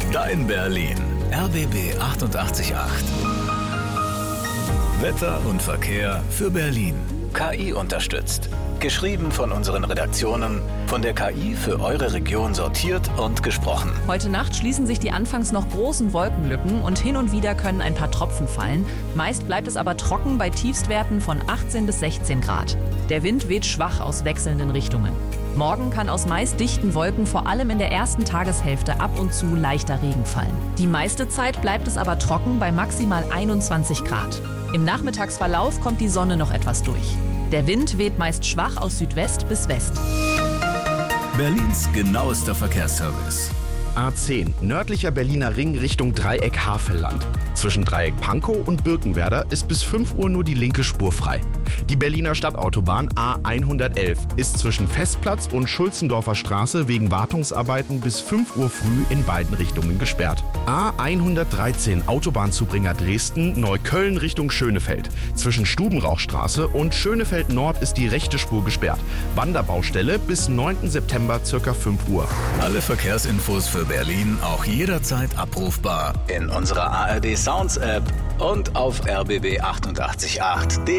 Dein Berlin. RBB 888. Wetter und Verkehr für Berlin. KI unterstützt. Geschrieben von unseren Redaktionen, von der KI für eure Region sortiert und gesprochen. Heute Nacht schließen sich die anfangs noch großen Wolkenlücken und hin und wieder können ein paar Tropfen fallen. Meist bleibt es aber trocken bei Tiefstwerten von 18 bis 16 Grad. Der Wind weht schwach aus wechselnden Richtungen. Morgen kann aus meist dichten Wolken vor allem in der ersten Tageshälfte ab und zu leichter Regen fallen. Die meiste Zeit bleibt es aber trocken bei maximal 21 Grad. Im Nachmittagsverlauf kommt die Sonne noch etwas durch. Der Wind weht meist schwach aus Südwest bis West. Berlins genauester Verkehrsservice. A10, nördlicher Berliner Ring Richtung Dreieck Havelland. Zwischen Dreieck Pankow und Birkenwerder ist bis 5 Uhr nur die linke Spur frei. Die Berliner Stadtautobahn A111 ist zwischen Festplatz und Schulzendorfer Straße wegen Wartungsarbeiten bis 5 Uhr früh in beiden Richtungen gesperrt. A113 Autobahnzubringer Dresden, Neukölln Richtung Schönefeld. Zwischen Stubenrauchstraße und Schönefeld Nord ist die rechte Spur gesperrt. Wanderbaustelle bis 9. September ca. 5 Uhr. Alle Verkehrsinfos für Berlin auch jederzeit abrufbar in unserer ARD Sounds App und auf rbb888.de.